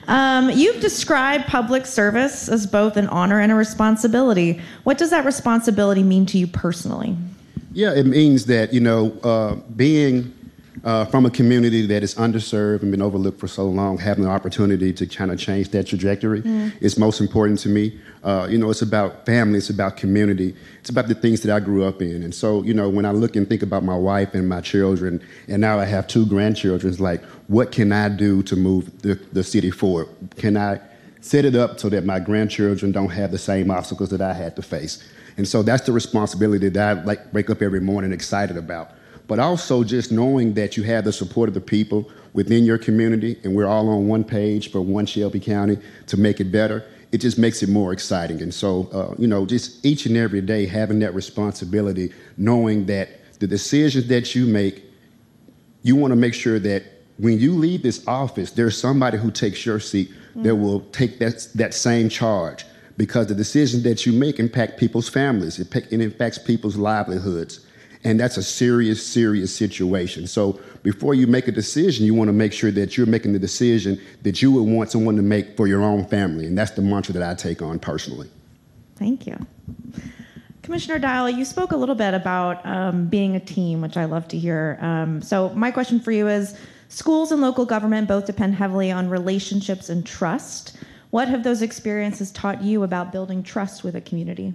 You've described public service as both an honor and a responsibility. What does that responsibility mean to you personally? Yeah, it means that, being from a community that is underserved and been overlooked for so long, having the opportunity to kind of change that trajectory is most important to me. It's about family, it's about community, it's about the things that I grew up in. And so, when I look and think about my wife and my children, and now I have 2 grandchildren, it's like, what can I do to move the city forward? Can I set it up so that my grandchildren don't have the same obstacles that I had to face? And so that's the responsibility that I wake up every morning excited about. But also just knowing that you have the support of the people within your community, and we're all on one page for one Shelby County to make it better, it just makes it more exciting. And so, just each and every day having that responsibility, knowing that the decisions that you make, you want to make sure that when you leave this office, there's somebody who takes your seat that will take that same charge, because the decisions that you make impact people's families, it impacts people's livelihoods. And that's a serious, serious situation. So before you make a decision, you want to make sure that you're making the decision that you would want someone to make for your own family. And that's the mantra that I take on personally. Thank you. Commissioner Dial, you spoke a little bit about being a team, which I love to hear. So my question for you is, schools and local government both depend heavily on relationships and trust. What have those experiences taught you about building trust with a community?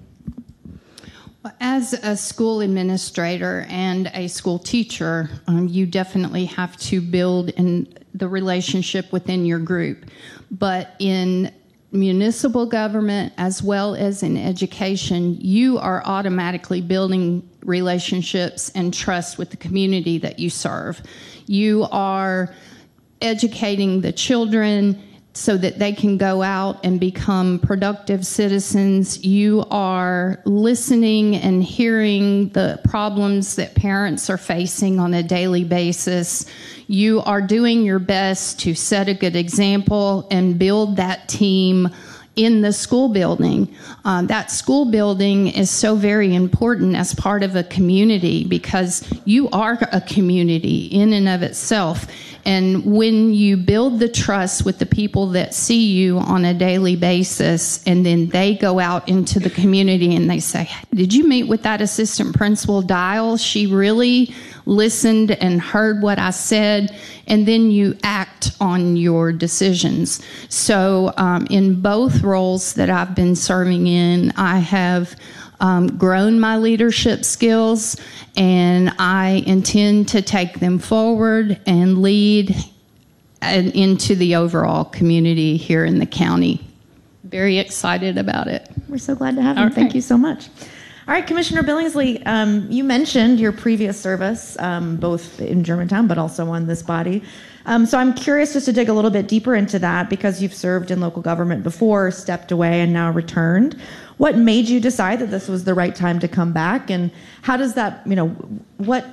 As a school administrator and a school teacher, you definitely have to build in the relationship within your group. But in municipal government as well as in education, you are automatically building relationships and trust with the community that you serve. You are educating the children so that they can go out and become productive citizens. You are listening and hearing the problems that parents are facing on a daily basis. You are doing your best to set a good example and build that team in the school building. That school building is so very important as part of a community, because you are a community in and of itself. And when you build the trust with the people that see you on a daily basis, and then they go out into the community and they say, did you meet with that assistant principal Dial? She really listened and heard what I said, and then you act on your decisions. So in both roles that I've been serving in, I have grown my leadership skills, and I intend to take them forward and lead into the overall community here in the county. Very excited about it. We're so glad to have you. Okay. Thank you so much. All right, Commissioner Billingsley, you mentioned your previous service, both in Germantown but also on this body. So I'm curious just to dig a little bit deeper into that, because you've served in local government before, stepped away, and now returned. What made you decide that this was the right time to come back? And how does that, what...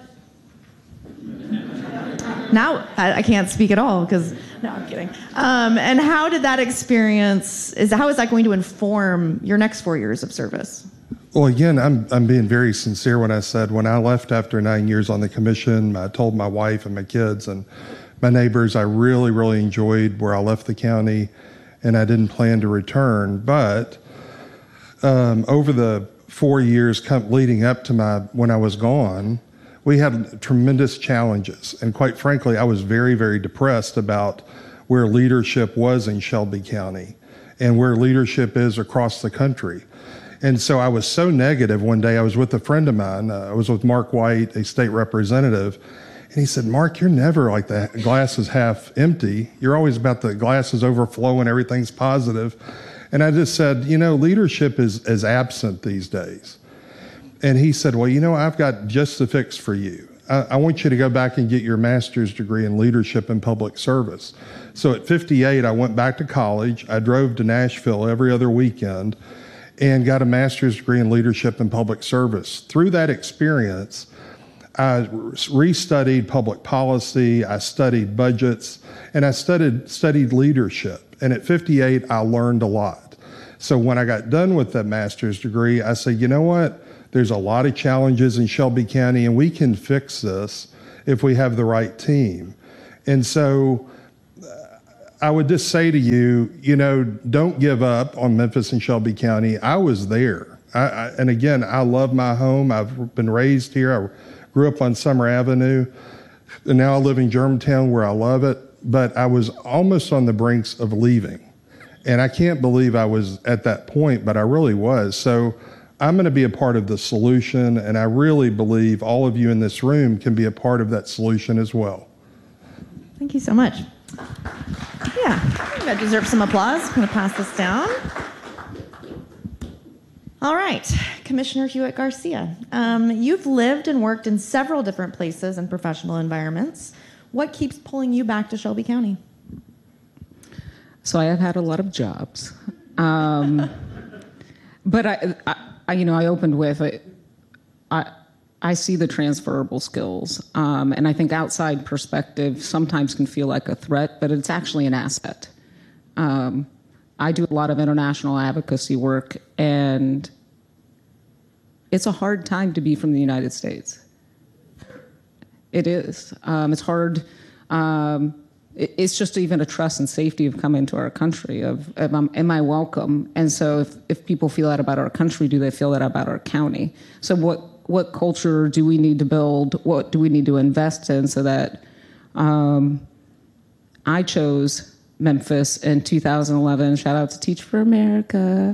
Now, I can't speak at all because... No, I'm kidding. And how did that experience... How is that going to inform your next 4 years of service? Well, again, I'm being very sincere when I said when I left after 9 years on the commission, I told my wife and my kids and my neighbors I really, really enjoyed where I left the county, and I didn't plan to return. But over the 4 years leading up to when I was gone, we had tremendous challenges. And quite frankly, I was very, very depressed about where leadership was in Shelby County and where leadership is across the country. And so I was so negative. One day I was with a friend of mine. I was with Mark White, a state representative. And he said, Mark, you're never like the glass is half empty. You're always about the glass is overflowing, everything's positive. And I just said, leadership is absent these days. And he said, well, I've got just the fix for you. I want you to go back and get your master's degree in leadership and public service. So at 58, I went back to college. I drove to Nashville every other weekend and got a master's degree in leadership and public service. Through that experience, I restudied public policy, I studied budgets, and I studied leadership. And at 58, I learned a lot. So when I got done with that master's degree, I said, you know what? There's a lot of challenges in Shelby County, and we can fix this if we have the right team. And so I would just say to you, don't give up on Memphis and Shelby County. I was there. And again, I love my home. I've been raised here. I grew up on Summer Avenue. And now I live in Germantown where I love it. But I was almost on the brinks of leaving. And I can't believe I was at that point, but I really was. So I'm going to be a part of the solution. And I really believe all of you in this room can be a part of that solution as well. Thank you so much. Yeah, I think that deserves some applause. I'm going to pass this down. All right, Commissioner Hewitt-Garcia. You've lived and worked in several different places and professional environments. What keeps pulling you back to Shelby County? So I have had a lot of jobs, but I opened with it. I see the transferable skills, and I think outside perspective sometimes can feel like a threat, but it's actually an asset. I do a lot of international advocacy work, and it's a hard time to be from the United States. It is. It's hard. It's just even a trust and safety of coming to our country, of am I welcome? And so if people feel that about our country, do they feel that about our county? So what culture do we need to build? What do we need to invest in so that I chose Memphis in 2011. Shout out to Teach for America.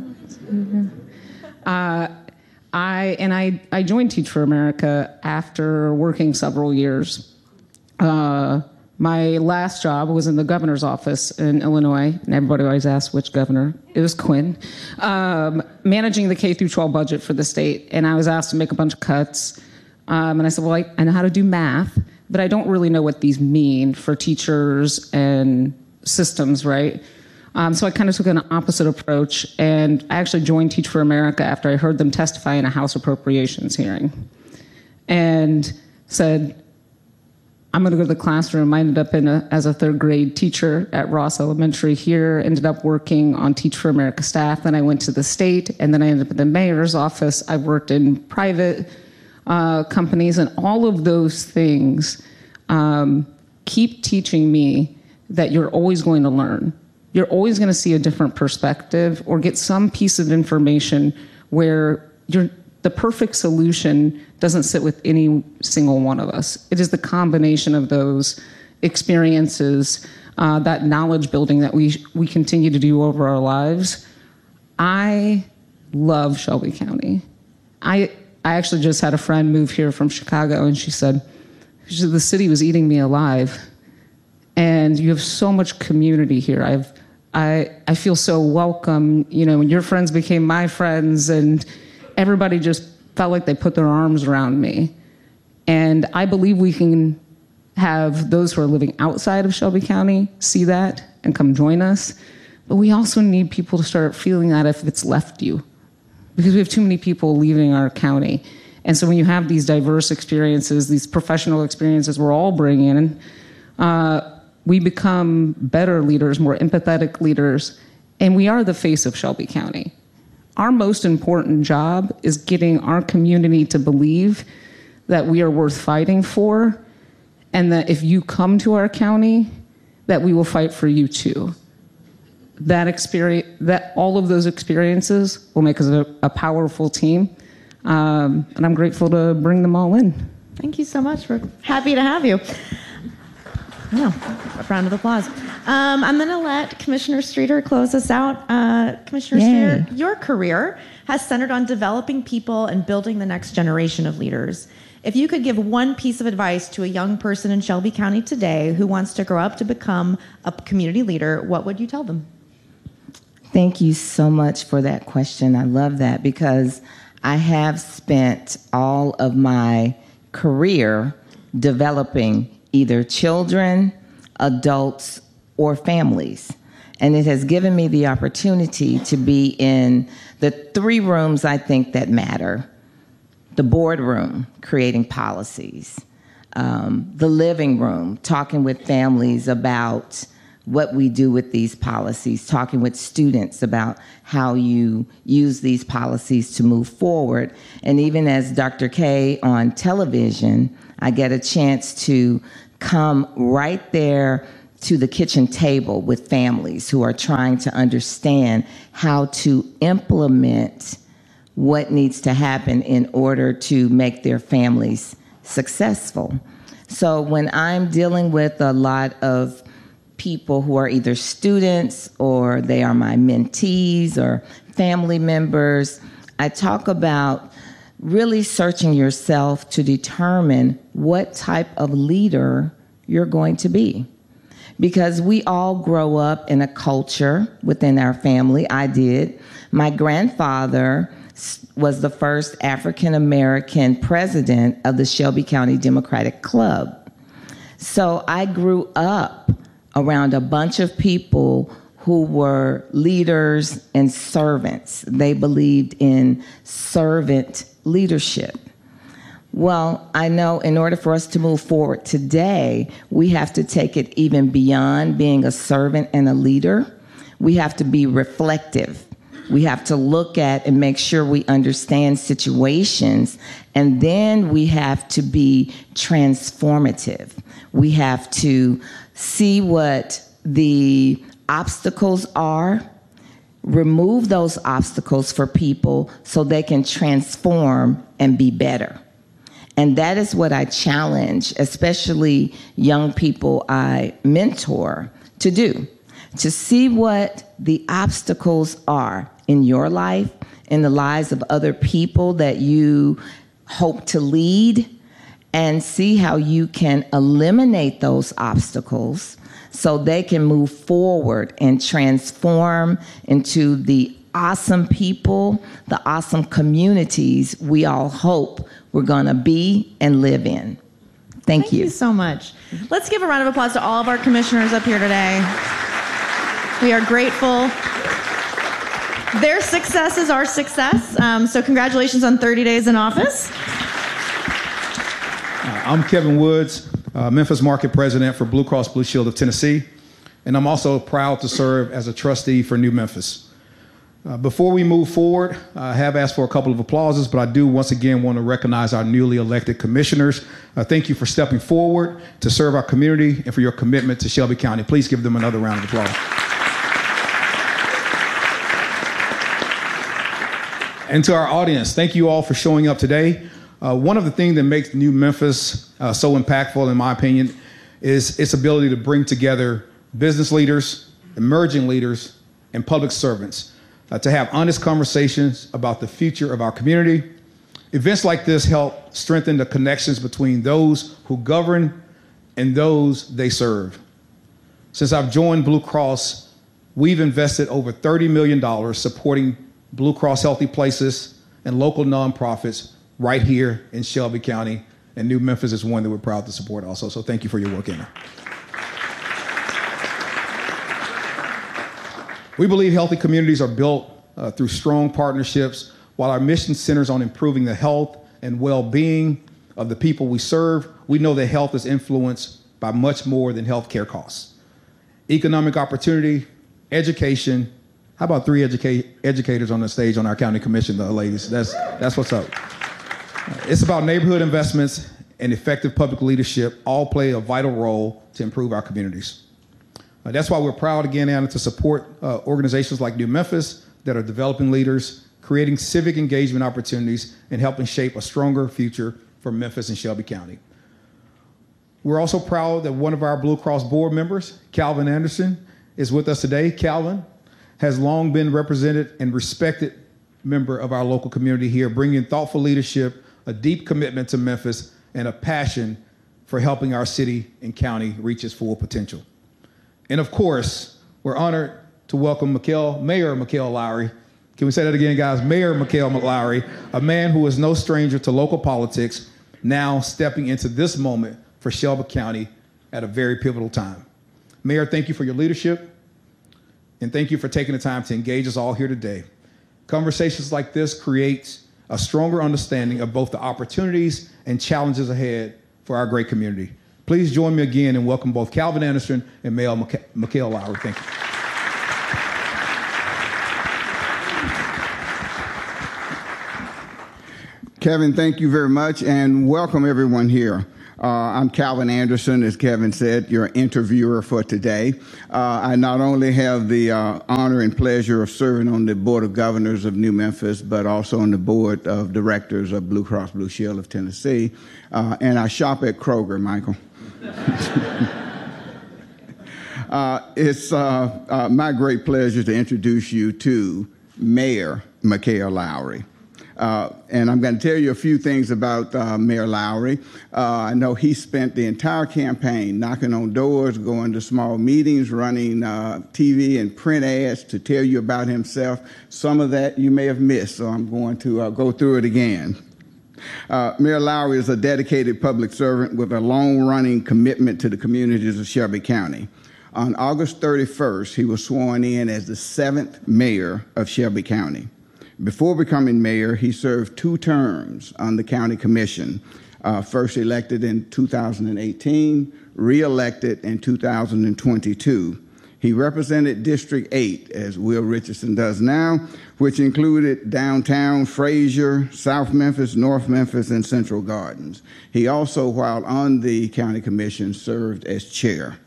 I joined Teach for America after working several years. My last job was in the governor's office in Illinois, and everybody always asks which governor. It was Quinn, managing the K-12 budget for the state. And I was asked to make a bunch of cuts. And I said, well, I know how to do math, but I don't really know what these mean for teachers and systems, right? So I kind of took an opposite approach, and I actually joined Teach for America after I heard them testify in a House Appropriations hearing, and said, I'm going to go to the classroom. I ended up as a third grade teacher at Ross Elementary here, ended up working on Teach for America staff. Then I went to the state, and then I ended up in the mayor's office. I worked in private companies, and all of those things keep teaching me that you're always going to learn. You're always going to see a different perspective or get some piece of information where the perfect solution doesn't sit with any single one of us. It is the combination of those experiences, that knowledge building that we continue to do over our lives. I love Shelby County. I actually just had a friend move here from Chicago, and she said, the city was eating me alive. And you have so much community here. I feel so welcome. When your friends became my friends, and everybody just felt like they put their arms around me. And I believe we can have those who are living outside of Shelby County see that and come join us. But we also need people to start feeling that if it's left you, because we have too many people leaving our county. And so when you have these diverse experiences, these professional experiences we're all bringing in, we become better leaders, more empathetic leaders, and we are the face of Shelby County. Our most important job is getting our community to believe that we are worth fighting for, and that if you come to our county, that we will fight for you too. That all of those experiences will make us a powerful team, and I'm grateful to bring them all in. Thank you so much. We're happy to have you. Yeah, a round of applause. I'm going to let Commissioner Streeter close us out. Commissioner Streeter, your career has centered on developing people and building the next generation of leaders. If you could give one piece of advice to a young person in Shelby County today who wants to grow up to become a community leader, what would you tell them? Thank you so much for that question. I love that because I have spent all of my career developing either children, adults, or families. And it has given me the opportunity to be in the three rooms I think that matter. The boardroom, creating policies. The living room, talking with families about what we do with these policies, talking with students about how you use these policies to move forward. And even as Dr. K on television, I get a chance to come right there to the kitchen table with families who are trying to understand how to implement what needs to happen in order to make their families successful. So when I'm dealing with a lot of people who are either students or they are my mentees or family members, I talk about really searching yourself to determine what type of leader you're going to be. Because we all grow up in a culture within our family. I did. My grandfather was the first African American president of the Shelby County Democratic Club. So I grew up around a bunch of people who were leaders and servants. They believed in servant leadership. Well, I know in order for us to move forward today, we have to take it even beyond being a servant and a leader. We have to be reflective. We have to look at and make sure we understand situations, and then we have to be transformative. We have to see what the obstacles are, remove those obstacles for people so they can transform and be better. And that is what I challenge, especially young people I mentor, to do, to see what the obstacles are in your life, in the lives of other people that you hope to lead, and see how you can eliminate those obstacles so they can move forward and transform into the awesome people, the awesome communities we all hope we're going to be and live in. Thank you. Thank you so much. Let's give a round of applause to all of our commissioners up here today. We are grateful. Their success is our success. So congratulations on 30 days in office. I'm Kevin Woods, Memphis Market President for Blue Cross Blue Shield of Tennessee, and I'm also proud to serve as a trustee for New Memphis. Before we move forward, I have asked for a couple of applauses, but I do once again want to recognize our newly elected commissioners. Thank you for stepping forward to serve our community and for your commitment to Shelby County. Please give them another round of applause. And to our audience, thank you all for showing up today. One of the things that makes New Memphis so impactful, in my opinion, is its ability to bring together business leaders, emerging leaders, and public servants to have honest conversations about the future of our community. Events like this help strengthen the connections between those who govern and those they serve. Since I've joined Blue Cross, we've invested over $30 million supporting Blue Cross Healthy Places and local nonprofits right here in Shelby County, and New Memphis is one that we're proud to support also. So thank you for your work, Anna. We believe healthy communities are built through strong partnerships, while our mission centers on improving the health and well-being of the people we serve. We know that health is influenced by much more than healthcare costs. Economic opportunity, education. How about 3 educators on the stage on our county commission, ladies? That's what's up. It's about neighborhood investments and effective public leadership all play a vital role to improve our communities. That's why we're proud again, Anna, to support organizations like New Memphis that are developing leaders, creating civic engagement opportunities, and helping shape a stronger future for Memphis and Shelby County. We're also proud that one of our Blue Cross board members, Calvin Anderson, is with us today. Calvin has long been represented and respected member of our local community here, bringing thoughtful leadership, a deep commitment to Memphis, and a passion for helping our city and county reach its full potential. And of course, we're honored to welcome Mayor Mikael Lowry. Can we say that again, guys? Mayor Mikael Lowry, a man who is no stranger to local politics, now stepping into this moment for Shelby County at a very pivotal time. Mayor, thank you for your leadership, and thank you for taking the time to engage us all here today. Conversations like this create a stronger understanding of both the opportunities and challenges ahead for our great community. Please join me again and welcome both Calvin Anderson and Mayor Mikael Lowry. Thank you. Kevin, thank you very much, and welcome everyone here. I'm Calvin Anderson, as Kevin said, your interviewer for today. I not only have the honor and pleasure of serving on the Board of Governors of New Memphis, but also on the Board of Directors of Blue Cross Blue Shield of Tennessee. And I shop at Kroger, Michael. It's my great pleasure to introduce you to Mayor Mikael Lowry. And I'm going to tell you a few things about Mayor Lowry. I know he spent the entire campaign knocking on doors, going to small meetings, running TV and print ads to tell you about himself. Some of that you may have missed, so I'm going to go through it again. Mayor Lowry is a dedicated public servant with a long-running commitment to the communities of Shelby County. On August 31st, he was sworn in as the 7th mayor of Shelby County. Before becoming mayor, he served 2 terms on the county commission, first elected in 2018, re-elected in 2022. He represented District 8, as Will Richardson does now, which included downtown Frazier, South Memphis, North Memphis, and Central Gardens. He also, while on the county commission, served as chair.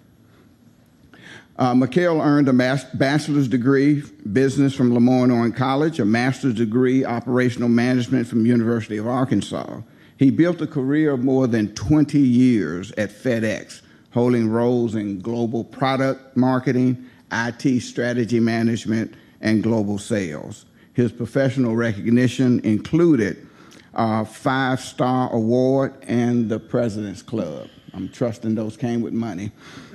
Mikael earned a bachelor's degree business from LeMoyne-Owen College, a master's degree operational management from University of Arkansas. He built a career of more than 20 years at FedEx, holding roles in global product marketing, IT strategy management, and global sales. His professional recognition included a 5-star award and the President's Club. I'm trusting those came with money.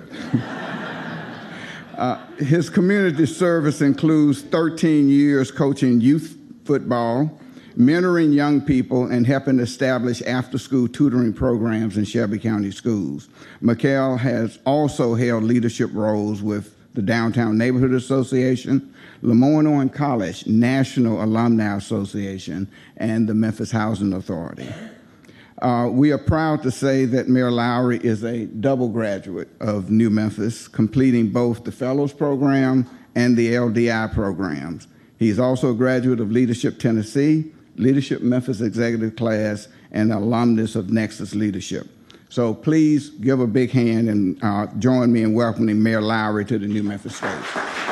His community service includes 13 years coaching youth football, mentoring young people, and helping establish after-school tutoring programs in Shelby County schools. Mikael has also held leadership roles with the Downtown Neighborhood Association, LeMoyne-Owen College National Alumni Association, and the Memphis Housing Authority. We are proud to say that Mayor Lowry is a double graduate of New Memphis, completing both the Fellows Program and the LDI programs. He's also a graduate of Leadership Tennessee, Leadership Memphis Executive Class, and alumnus of Nexus Leadership. So please give a big hand and join me in welcoming Mayor Lowry to the New Memphis stage.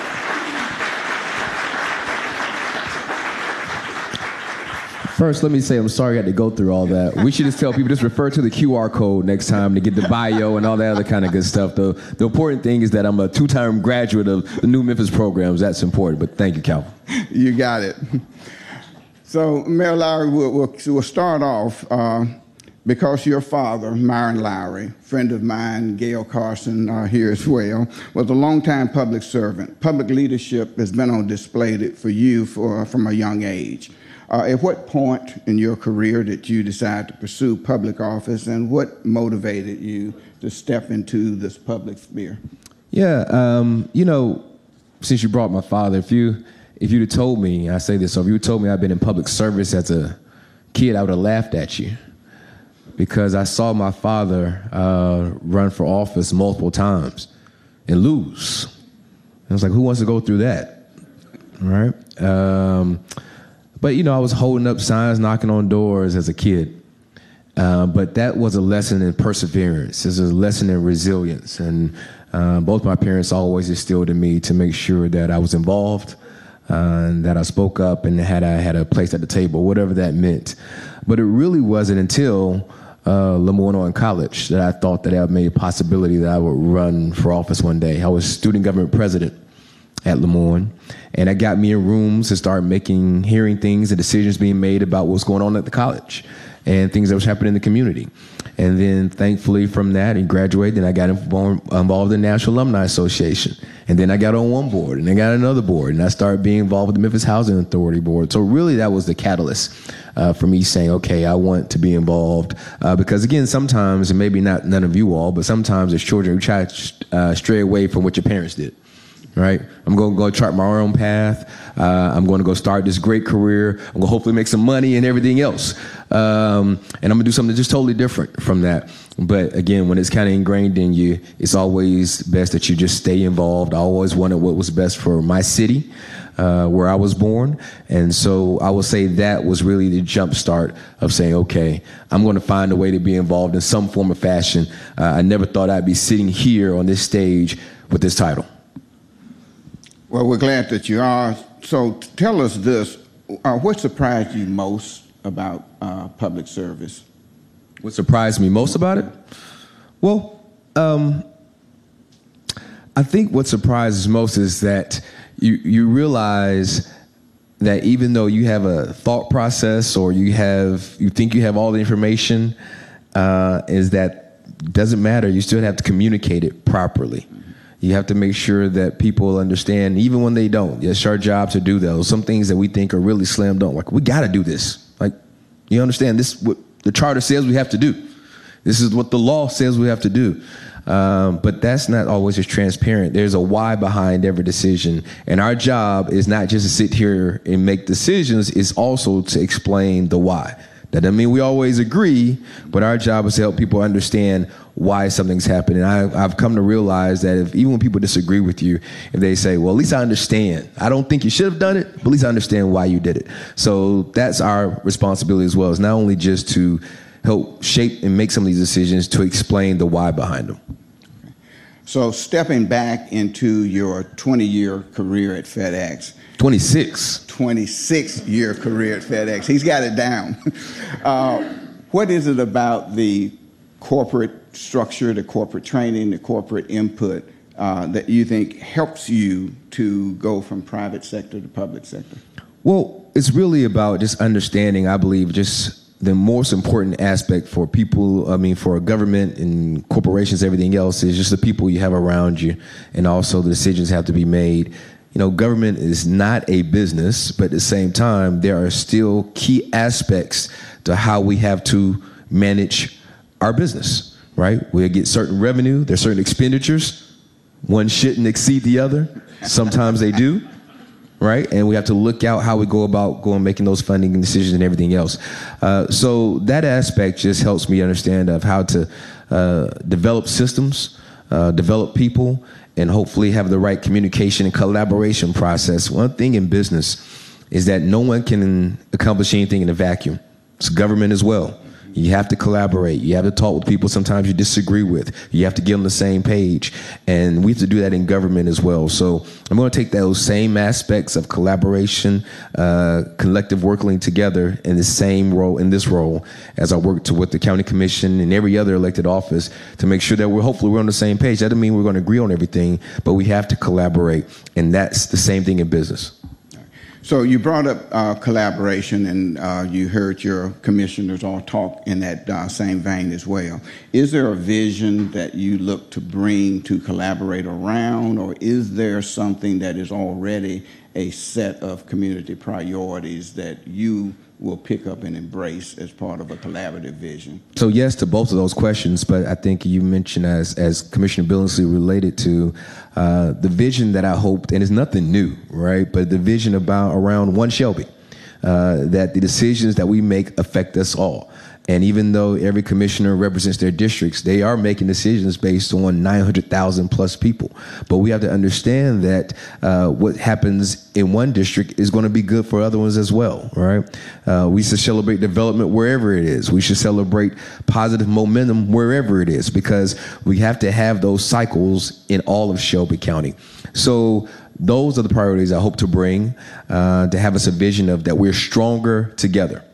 First, let me say I'm sorry I had to go through all that. We should just tell people, just refer to the QR code next time to get the bio and all that other kind of good stuff. The important thing is that I'm a 2-time graduate of the New Memphis programs. That's important, but thank you, Calvin. You got it. So, Mayor Lowry, we'll start off because your father, Myron Lowry, friend of mine, Gail Carson, here as well, was a longtime public servant. Public leadership has been on display for you from a young age. At what point in your career did you decide to pursue public office, and what motivated you to step into this public sphere? Yeah, since you brought my father, if you'd have told me, I say this, so if you told me I'd been in public service as a kid, I would have laughed at you, because I saw my father run for office multiple times and lose. I was like, who wants to go through that, right? But, I was holding up signs, knocking on doors as a kid. But that was a lesson in perseverance. It was a lesson in resilience. And both my parents always instilled in me to make sure that I was involved, and that I spoke up and had a place at the table, whatever that meant. But it really wasn't until LeMoyne-Owen College that I thought that I made a possibility that I would run for office one day. I was student government president at LeMoyne, and that got me in rooms to start hearing things and decisions being made about what's going on at the college and things that was happening in the community. And then thankfully from that, and graduated, and I got involved in the National Alumni Association. And then I got on one board, and I got another board, and I started being involved with the Memphis Housing Authority board. So really that was the catalyst for me saying, okay, I want to be involved. Because again, sometimes, and maybe not none of you all, but sometimes as children, we try to stray away from what your parents did. right? I'm going to go chart my own path. I'm going to go start this great career. I'm going to hopefully make some money and everything else. And I'm going to do something just totally different from that. But again, when it's kind of ingrained in you, it's always best that you just stay involved. I always wanted what was best for my city, where I was born. And so I would say that was really the jump start of saying, okay, I'm going to find a way to be involved in some form of fashion. I never thought I'd be sitting here on this stage with this title. Well, we're glad that you are. So tell us this, what surprised you most about public service? What surprised me most about it? Well, I think what surprises most is that you realize that even though you have a thought process or you think you have all the information, is that doesn't matter. You still have to communicate it properly. You have to make sure that people understand, even when they don't. It's our job to do those. Some things that we think are really slam dunk, like we got to do this. Like, you understand this? What the charter says we have to do. This is what the law says we have to do. But that's not always as transparent. There's a why behind every decision. And our job is not just to sit here and make decisions, it's also to explain the why. That doesn't mean we always agree, but our job is to help people understand why something's happening. I've come to realize that even when people disagree with you, if they say, well, at least I understand. I don't think you should have done it, but at least I understand why you did it. So that's our responsibility as well. It's not only just to help shape and make some of these decisions, to explain the why behind them. So stepping back into your 20-year career at FedEx. 26-year career at FedEx. He's got it down. What is it about the corporate structure, the corporate training, the corporate input that you think helps you to go from private sector to public sector? Well, it's really about just understanding, I believe, just the most important aspect for people, for a government and corporations, everything else, is just the people you have around you, and also the decisions have to be made. You know, government is not a business, but at the same time, there are still key aspects to how we have to manage our business, right? We get certain revenue, there's certain expenditures. One shouldn't exceed the other. Sometimes they do. Right? And we have to look out how we go about making those funding decisions and everything else. So that aspect just helps me understand of how to develop systems, develop people, and hopefully have the right communication and collaboration process. One thing in business is that no one can accomplish anything in a vacuum. It's government as well. You have to collaborate. You have to talk with people sometimes you disagree with. You have to get on the same page. And we have to do that in government as well. So I'm going to take those same aspects of collaboration, collective working together in the same role, in this role, as I work with the county commission and every other elected office to make sure that hopefully we're on the same page. That doesn't mean we're going to agree on everything, but we have to collaborate. And that's the same thing in business. So you brought up collaboration, and you heard your commissioners all talk in that same vein as well. Is there a vision that you look to bring to collaborate around, or is there something that is already a set of community priorities that you will pick up and embrace as part of a collaborative vision? So yes to both of those questions, but I think you mentioned as Commissioner Billingsley related to the vision that I hoped, and it's nothing new, right? But the vision around One Shelby, that the decisions that we make affect us all. And even though every commissioner represents their districts, they are making decisions based on 900,000 plus people. But we have to understand that what happens in one district is going to be good for other ones as well, right? We should celebrate development wherever it is. We should celebrate positive momentum wherever it is, because we have to have those cycles in all of Shelby County. So those are the priorities I hope to bring, to have us a vision of that we're stronger together.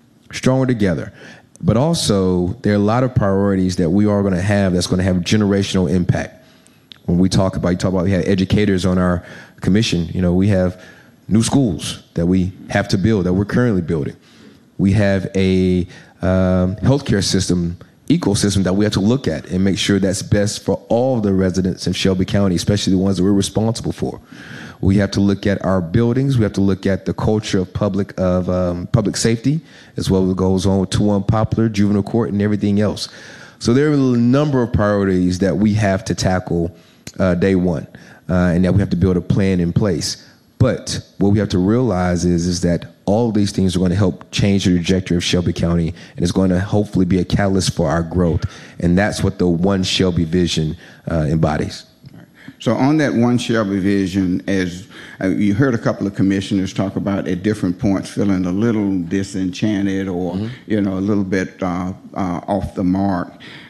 But also, there are a lot of priorities that we are going to have that's going to have generational impact. When we talk about, we have educators on our commission. You know, we have new schools that we have to build, that we're currently building. We have a healthcare system, ecosystem that we have to look at and make sure that's best for all the residents in Shelby County, especially the ones that we're responsible for. We have to look at our buildings. We have to look at the culture of public safety, as well as goes on with 2-1 Poplar, juvenile court, and everything else. So there are a number of priorities that we have to tackle day one, and that we have to build a plan in place. But what we have to realize is that all of these things are going to help change the trajectory of Shelby County, and it's going to hopefully be a catalyst for our growth. And that's what the One Shelby vision embodies. So on that One Shelby vision, as you heard a couple of commissioners talk about at different points feeling a little disenchanted or, a little bit off the mark.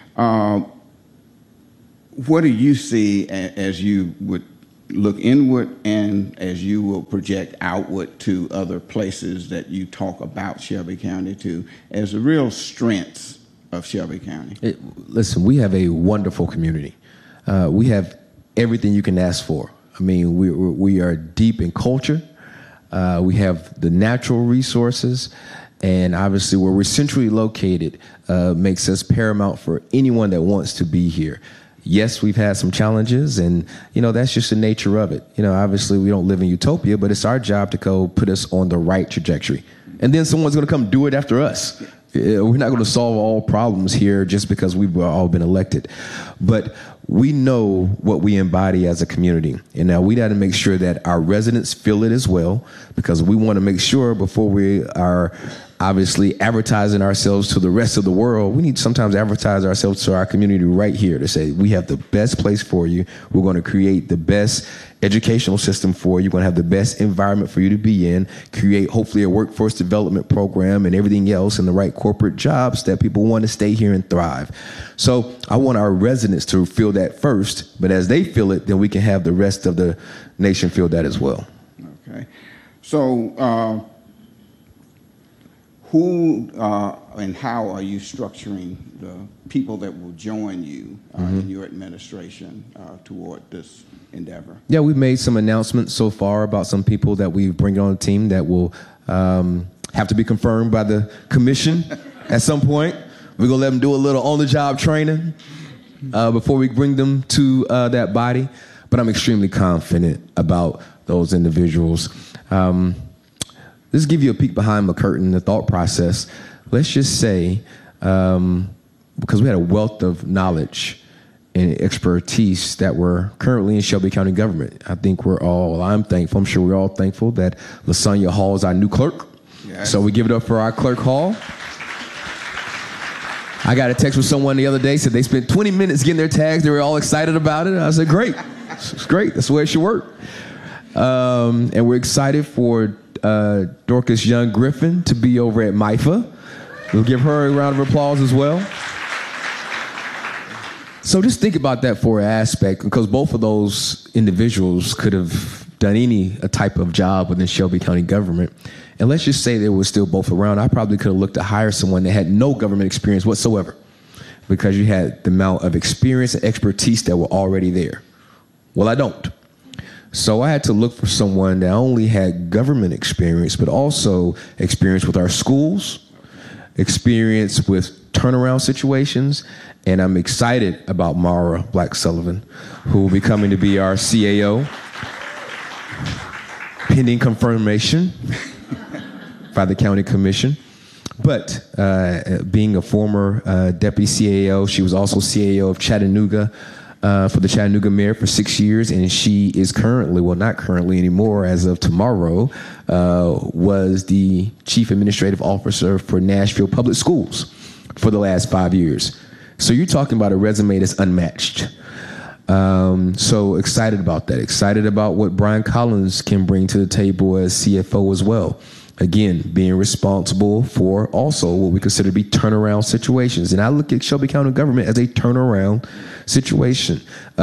What do you see as you would look inward and as you will project outward to other places that you talk about Shelby County to as the real strengths of Shelby County? Listen, we have a wonderful community. We have everything you can ask for. I mean, we are deep in culture. We have the natural resources, and obviously where we're centrally located makes us paramount for anyone that wants to be here. Yes, we've had some challenges, and, that's just the nature of it. Obviously we don't live in utopia, but it's our job to go put us on the right trajectory. And then someone's going to come do it after us. We're not going to solve all problems here just because we've all been elected. But we know what we embody as a community. And now we got to make sure that our residents feel it as well, because we want to make sure before we are obviously advertising ourselves to the rest of the world, we need to sometimes advertise ourselves to our community right here to say, we have the best place for you. We're going to create the best educational system for you. We're going to have the best environment for you to be in, create hopefully a workforce development program and everything else and the right corporate jobs that people want to stay here and thrive. So I want our residents to feel that first, but as they feel it, then we can have the rest of the nation feel that as well. Okay. So, who and how are you structuring the people that will join you in your administration toward this endeavor? Yeah, we've made some announcements so far about some people that we bring on the team that will have to be confirmed by the commission at some point. We're going to let them do a little on-the-job training before we bring them to that body. But I'm extremely confident about those individuals. Let's give you a peek behind the curtain, the thought process. Let's just say, because we had a wealth of knowledge and expertise that were currently in Shelby County government. I'm thankful, I'm sure we're all thankful that LaSonia Hall is our new clerk. Yes. So we give it up for our clerk Hall. I got a text with someone the other day, said they spent 20 minutes getting their tags. They were all excited about it. I said, great. It's great. That's the way it should work. And we're excited for Dorcas Young Griffin to be over at MIFA. We'll give her a round of applause as well. So just think about that for an aspect, because both of those individuals could have done any type of job within Shelby County government. And let's just say they were still both around. I probably could have looked to hire someone that had no government experience whatsoever, because you had the amount of experience and expertise that were already there. Well, I don't. So I had to look for someone that only had government experience, but also experience with our schools, experience with turnaround situations. And I'm excited about Mara Black Sullivan, who will be coming to be our CAO, pending confirmation by the county commission. But being a former deputy CAO, she was also CAO of Chattanooga, for the Chattanooga mayor for 6 years, and she is currently, well, not currently anymore, as of tomorrow, was the chief administrative officer for Nashville Public Schools for the last 5 years. So you're talking about a resume that's unmatched. So excited about that. Excited about what Brian Collins can bring to the table as CFO as well. Again, being responsible for also what we consider to be turnaround situations. And I look at Shelby County government as a turnaround situation.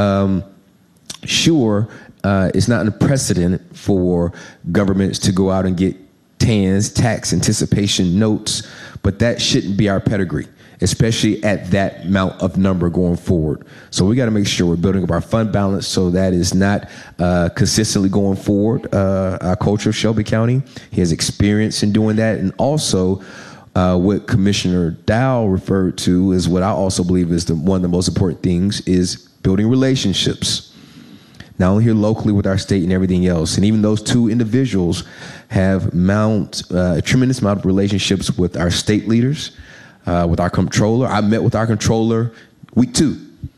Sure, it's not a precedent for governments to go out and get TANs, tax anticipation notes, but that shouldn't be our pedigree, especially at that amount of number going forward. So we got to make sure we're building up our fund balance so that is not consistently going forward. Our culture of Shelby County, he has experience in doing that. And also what Commissioner Dow referred to is what I also believe is one of the most important things is building relationships, not only here locally with our state and everything else. And even those two individuals have a tremendous amount of relationships with our state leaders, with our comptroller. I met with our comptroller week 2. Okay.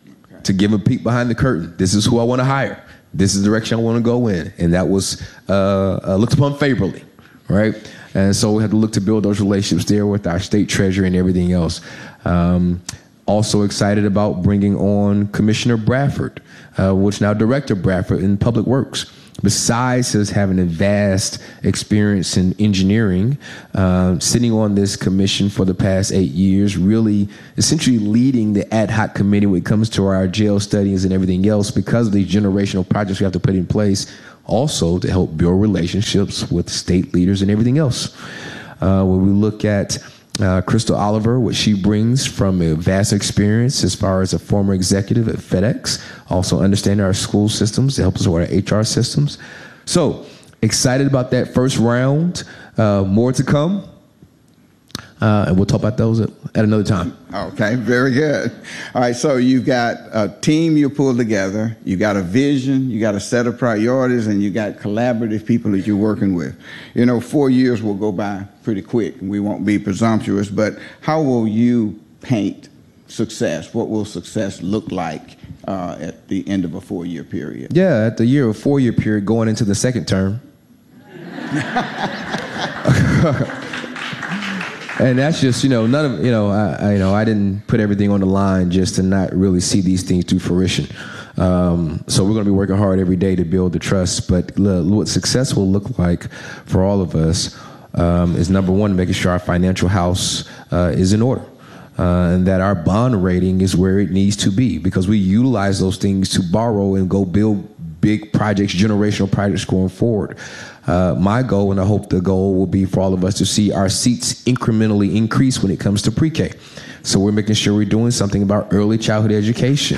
to give a peek behind the curtain. This is who I want to hire. This is the direction I want to go in. And that was looked upon favorably, right? And so we had to look to build those relationships there with our state treasurer and everything else. Also excited about bringing on Commissioner Bradford, which now Director Bradford in Public Works. Besides us having a vast experience in engineering, sitting on this commission for the past 8 years, really essentially leading the ad hoc committee when it comes to our jail studies and everything else because of these generational projects we have to put in place, also to help build relationships with state leaders and everything else. When we look at Crystal Oliver, what she brings from a vast experience as far as a former executive at FedEx, also understanding our school systems to help us with our HR systems. So excited about that first round. More to come. And we'll talk about those at another time. Okay, very good. All right, so you've got a team you pulled together, you got a vision, you got a set of priorities, and you got collaborative people that you're working with. 4 years will go by pretty quick, and we won't be presumptuous, but how will you paint success? What will success look like at the end of a 4-year period? Yeah, at the 4-year period going into the second term. And that's just, none of, I didn't put everything on the line just to not really see these things to fruition. So we're going to be working hard every day to build the trust. But what success will look like for all of us is, number one, making sure our financial house is in order. And that our bond rating is where it needs to be, because we utilize those things to borrow and go build big projects, generational projects going forward. My goal, and I hope the goal will be for all of us, to see our seats incrementally increase when it comes to pre-K. So we're making sure we're doing something about early childhood education.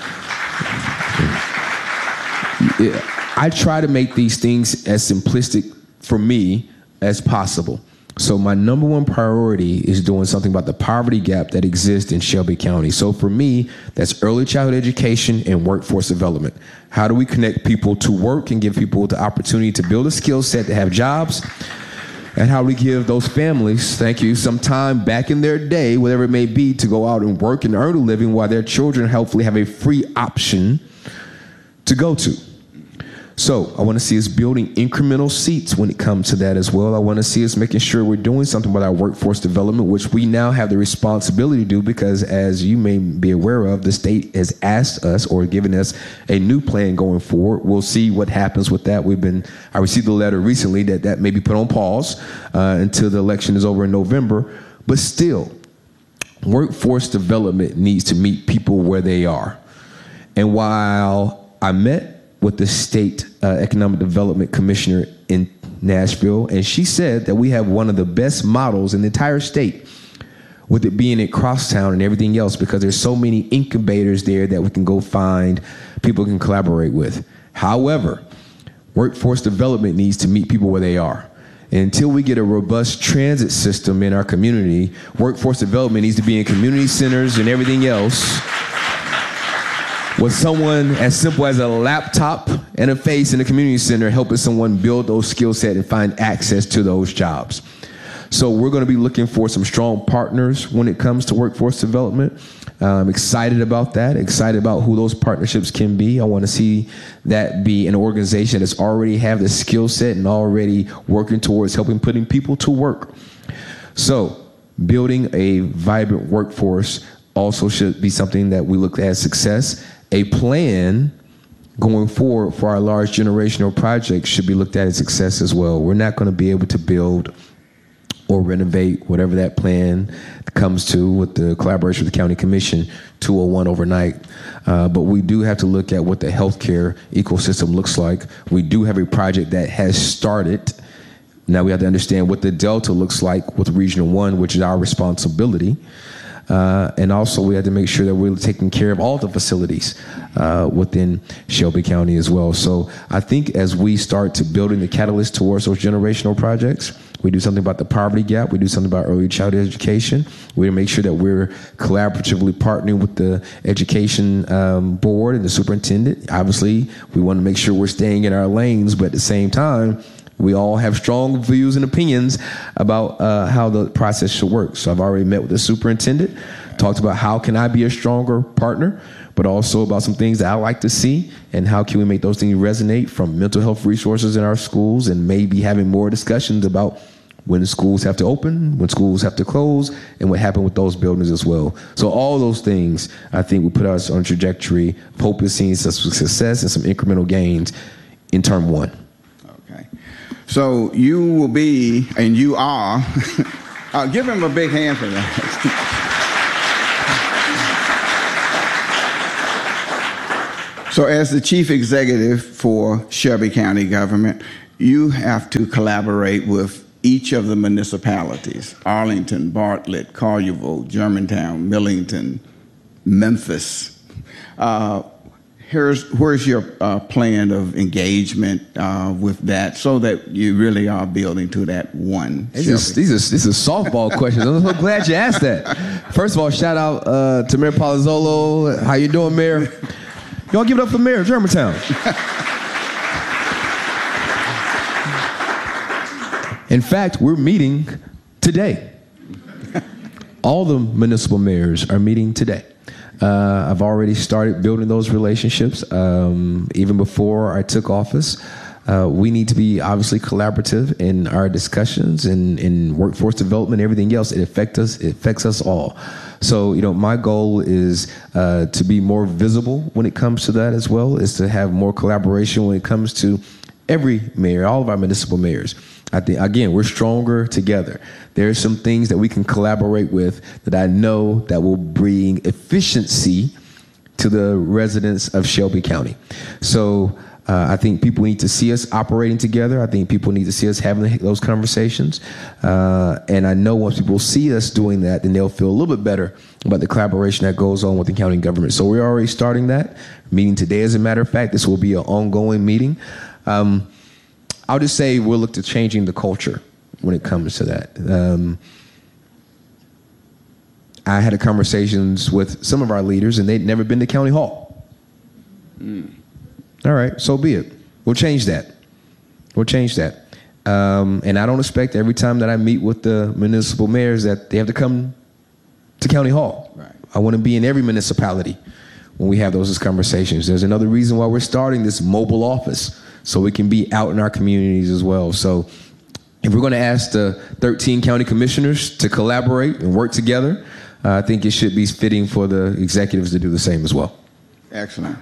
I try to make these things as simplistic for me as possible. So my number one priority is doing something about the poverty gap that exists in Shelby County. So for me, that's early childhood education and workforce development. How do we connect people to work and give people the opportunity to build a skill set to have jobs? And how we give those families, some time back in their day, whatever it may be, to go out and work and earn a living while their children hopefully have a free option to go to. So I want to see us building incremental seats when it comes to that as well. I want to see us making sure we're doing something with our workforce development, which we now have the responsibility to do because, as you may be aware of, the state has asked us or given us a new plan going forward. We'll see what happens with that. I received a letter recently that may be put on pause until the election is over in November. But still, workforce development needs to meet people where they are. And while I met with the state economic development commissioner in Nashville, and she said that we have one of the best models in the entire state, with it being at Crosstown and everything else, because there's so many incubators there that we can go find people can collaborate with. However, workforce development needs to meet people where they are. And until we get a robust transit system in our community, workforce development needs to be in community centers and everything else, with someone as simple as a laptop and a face in a community center helping someone build those skill sets and find access to those jobs. So we're going to be looking for some strong partners when it comes to workforce development. I'm excited about that, excited about who those partnerships can be. I want to see that be an organization that's already have the skill set and already working towards putting people to work. So building a vibrant workforce also should be something that we look at as success. A plan going forward for our large generational projects should be looked at as success as well. We're not going to be able to build or renovate whatever that plan comes to with the collaboration with the county commission 201 overnight. But we do have to look at what the healthcare ecosystem looks like. We do have a project that has started. Now we have to understand what the Delta looks like with Regional 1, which is our responsibility. And also we had to make sure that we're taking care of all the facilities within Shelby County as well. So I think as we start to building the catalyst towards those generational projects, we do something about the poverty gap, we do something about early childhood education, we make sure that we're collaboratively partnering with the education board and the superintendent. Obviously, we want to make sure we're staying in our lanes, but at the same time, we all have strong views and opinions about how the process should work. So I've already met with the superintendent, talked about how can I be a stronger partner, but also about some things that I like to see and how can we make those things resonate, from mental health resources in our schools and maybe having more discussions about when schools have to open, when schools have to close, and what happened with those buildings as well. So all those things, I think, will put us on a trajectory of hoping seeing some success and some incremental gains in term 1. Okay. So you will be, and you are, give him a big hand for that. So as the chief executive for Shelby County government, you have to collaborate with each of the municipalities: Arlington, Bartlett, Collierville, Germantown, Millington, Memphis. Where's your plan of engagement with that, so that you really are building to that one? These are softball questions. I'm so glad you asked that. First of all, shout out to Mayor Palazzolo. How you doing, Mayor? Y'all give it up for Mayor of Germantown. In fact, we're meeting today. All the municipal mayors are meeting today. I've already started building those relationships even before I took office. We need to be obviously collaborative in our discussions and in workforce development, everything else. It affects us all. So, my goal is to be more visible when it comes to that as well, is to have more collaboration when it comes to every mayor, all of our municipal mayors. I think, again, we're stronger together. There are some things that we can collaborate with that I know that will bring efficiency to the residents of Shelby County. So I think people need to see us operating together. I think people need to see us having those conversations. And I know once people see us doing that, then they'll feel a little bit better about the collaboration that goes on with the county government. So we're already starting that meeting today. As a matter of fact, this will be an ongoing meeting. I'll just say we'll look to changing the culture when it comes to that. I had conversations with some of our leaders, and they'd never been to County Hall. All right, so be it. We'll change that. And I don't expect every time that I meet with the municipal mayors that they have to come to County Hall. Right. I want to be in every municipality when we have those conversations. There's another reason why we're starting this mobile office, so we can be out in our communities as well. So if we're going to ask the 13 county commissioners to collaborate and work together, I think it should be fitting for the executives to do the same as well. Excellent.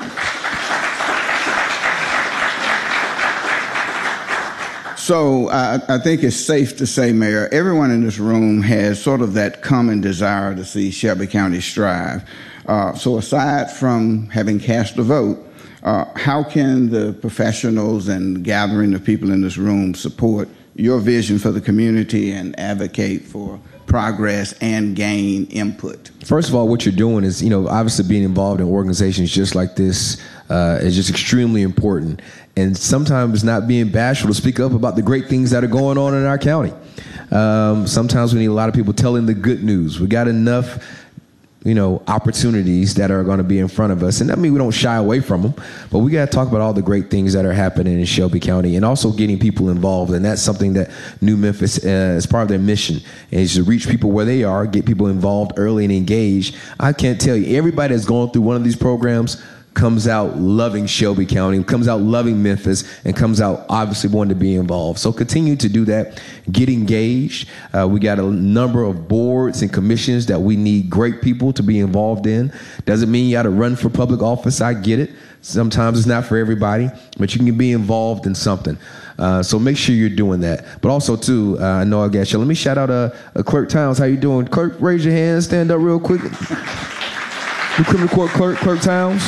So I think it's safe to say, Mayor, everyone in this room has sort of that common desire to see Shelby County strive. So aside from having cast a vote, how can the professionals and gathering of people in this room support your vision for the community and advocate for progress and gain input? First of all, what you're doing is, obviously being involved in organizations just like this is just extremely important. And sometimes not being bashful to speak up about the great things that are going on in our county. Sometimes we need a lot of people telling the good news. We got enough opportunities that are going to be in front of us. And I mean, we don't shy away from them, but we got to talk about all the great things that are happening in Shelby County and also getting people involved. And that's something that New Memphis, is part of their mission, is to reach people where they are, get people involved early and engaged. I can't tell you, everybody that's going through one of these programs comes out loving Shelby County, comes out loving Memphis, and comes out obviously wanting to be involved. So continue to do that. Get engaged. We got a number of boards and commissions that we need great people to be involved in. Doesn't mean you got to run for public office. I get it. Sometimes it's not for everybody, but you can be involved in something. So make sure you're doing that. But also, too, I know I got you. Let me shout out Clerk Towns. How you doing? Clerk, raise your hand. Stand up real quick. The criminal court clerk, Clerk Towns.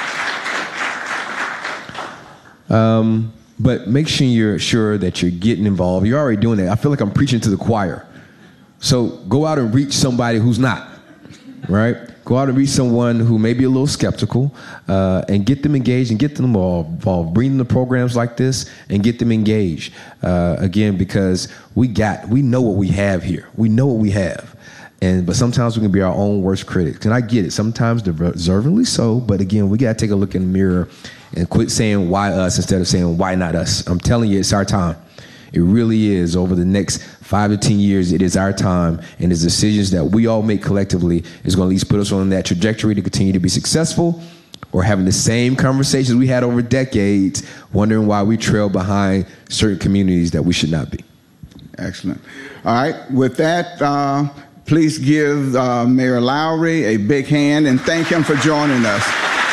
But make sure you're sure that you're getting involved. You're already doing that. I feel like I'm preaching to the choir. So go out and reach somebody who's not, right? Go out and reach someone who may be a little skeptical, and get them engaged and get them involved. Bring them to programs like this and get them engaged. Again, because we know what we have here. We know what we have. But sometimes we can be our own worst critics. And I get it. Sometimes deservedly so. But again, we got to take a look in the mirror and quit saying why us instead of saying why not us. I'm telling you, it's our time. It really is. Over the next 5 to 10 years, it is our time, and the decisions that we all make collectively is going to at least put us on that trajectory to continue to be successful, or having the same conversations we had over decades, wondering why we trail behind certain communities that we should not be. Excellent. All right. With that, please give Mayor Lowry a big hand and thank him for joining us.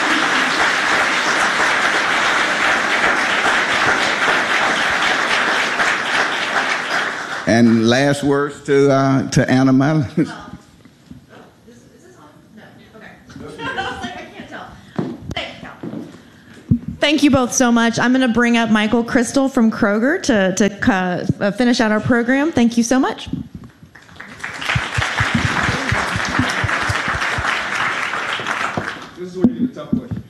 And last words to Anna Madeline. Is this on? No. Okay. I was like, I can't tell. Thank you both so much. I'm going to bring up Michael Crystal from Kroger to finish out our program. Thank you so much. This is where you get a tough question.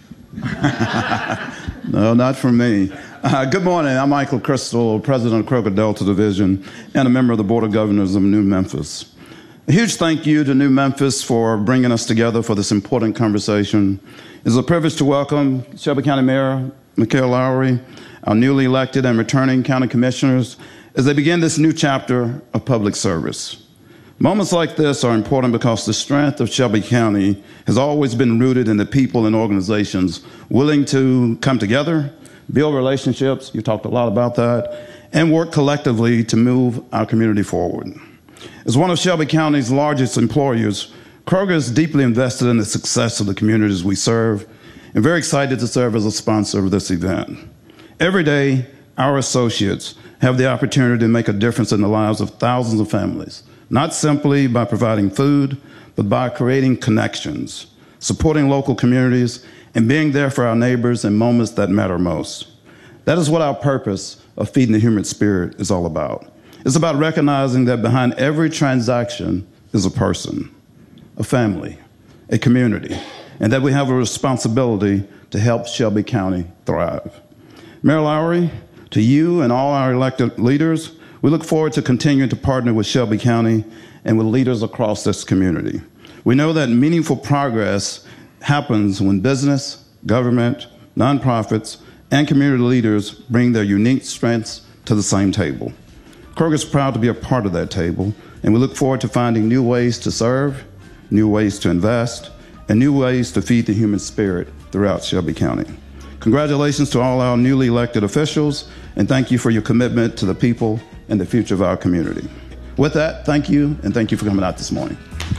No, not from me. Good morning. I'm Michael Crystal, president of Kroger Delta Division and a member of the Board of Governors of New Memphis. A huge thank you to New Memphis for bringing us together for this important conversation. It's a privilege to welcome Shelby County Mayor Mikael Lowry, our newly elected and returning county commissioners, as they begin this new chapter of public service. Moments like this are important because the strength of Shelby County has always been rooted in the people and organizations willing to come together, build relationships, you talked a lot about that, and work collectively to move our community forward. As one of Shelby County's largest employers, Kroger is deeply invested in the success of the communities we serve and very excited to serve as a sponsor of this event. Every day, our associates have the opportunity to make a difference in the lives of thousands of families, not simply by providing food, but by creating connections, supporting local communities, and being there for our neighbors in moments that matter most. That is what our purpose of Feeding the Human Spirit is all about. It's about recognizing that behind every transaction is a person, a family, a community, and that we have a responsibility to help Shelby County thrive. Mayor Lowry, to you and all our elected leaders, we look forward to continuing to partner with Shelby County and with leaders across this community. We know that meaningful progress happens when business, government, nonprofits, and community leaders bring their unique strengths to the same table. Kroger is proud to be a part of that table, and we look forward to finding new ways to serve, new ways to invest, and new ways to feed the human spirit throughout Shelby County. Congratulations to all our newly elected officials, and thank you for your commitment to the people and the future of our community. With that, thank you, and thank you for coming out this morning.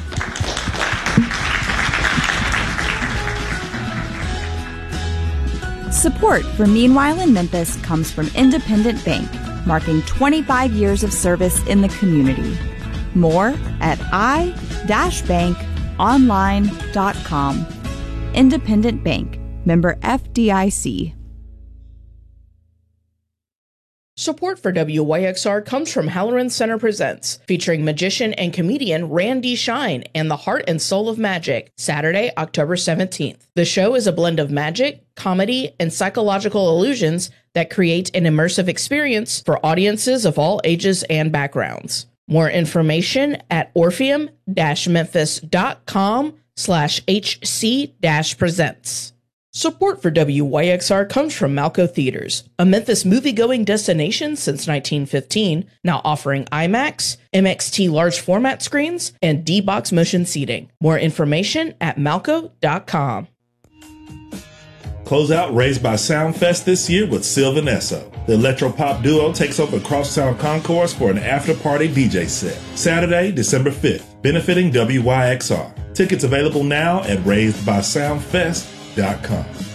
Support for Meanwhile in Memphis comes from Independent Bank, marking 25 years of service in the community. More at i-bankonline.com. Independent Bank, member FDIC. Support for WYXR comes from Halloran Center Presents, featuring magician and comedian Randy Shine and the Heart and Soul of Magic, Saturday, October 17th. The show is a blend of magic, comedy, and psychological illusions that create an immersive experience for audiences of all ages and backgrounds. More information at orpheum-memphis.com/HC-presents. Support for WYXR comes from Malco Theaters, a Memphis movie-going destination since 1915, now offering IMAX, MXT large format screens, and D-Box motion seating. More information at malco.com. Close out Raised by Soundfest this year with Sylvan Esso. The electropop duo takes over Crosstown Concourse for an after-party DJ set. Saturday, December 5th, benefiting WYXR. Tickets available now at raisedbysoundfest.com.